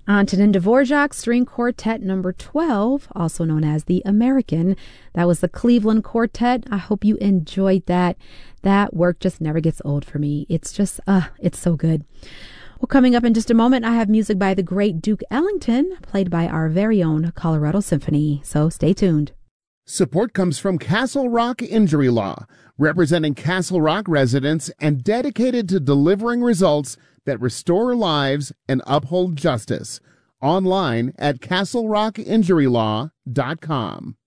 Antonin Dvorak String Quartet number 12, also known as the American. That was the Cleveland Quartet. I hope you enjoyed that. That work just never gets old for me. It's just, it's so good. Well, coming up in just a moment, I have music by the great Duke Ellington, played by our very own Colorado Symphony. So stay tuned. Support comes from Castle Rock Injury Law, representing Castle Rock residents and dedicated to delivering results that restore lives and uphold justice. Online at castlerockinjurylaw.com.